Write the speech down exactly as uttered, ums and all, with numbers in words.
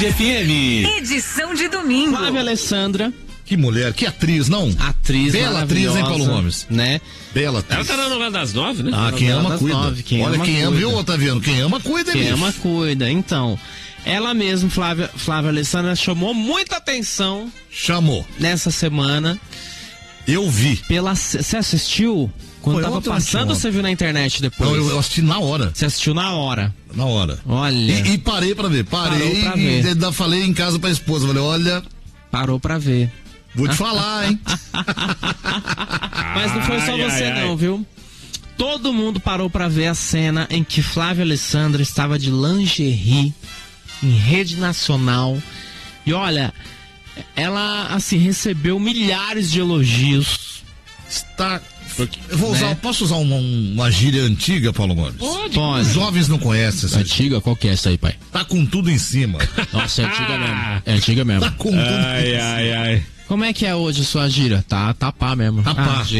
Tarde F M. Edição de domingo. Flávia Alessandra. Que mulher, que atriz, não? Atriz Bela atriz, hein, Paulo Gomes? Né? Bela atriz. Ela tá na novela das nove, né? Ah, quem ama cuida. Nove, quem Olha, ama, quem ama, cuida. viu, Otaviano? Quem ama cuida, Quem bicho. ama cuida. Então, ela mesma, Flávia, Flávia Alessandra, chamou muita atenção Chamou. nessa semana. Eu vi. Pela, você assistiu? Quando Foi tava ontem, passando ou ontem. você viu na internet depois? Não, eu, eu assisti na hora. Você assistiu na hora. Na hora. Olha. E, e parei pra ver. Parei Parou pra e ver. ainda falei em casa pra esposa. Falei, olha, Parou pra ver. vou te falar, hein? Mas não foi só Ai, você ai, ai. não, viu? Todo mundo parou pra ver a cena em que Flávia Alessandra estava de lingerie em rede nacional. E olha, ela assim recebeu milhares de elogios. Está... Eu vou usar, Né? posso usar uma, uma gíria antiga, Paulo Gomes? Pode. Pode. Os jovens não conhecem essa gíria. Antiga? Qual que é essa aí, pai? Tá com tudo em cima. Nossa, é antiga mesmo. É antiga mesmo. Tá com tudo em Ai, cima. ai, ai. Como é que é hoje sua gira? Tá, tá pá mesmo. Tá pá. Ah,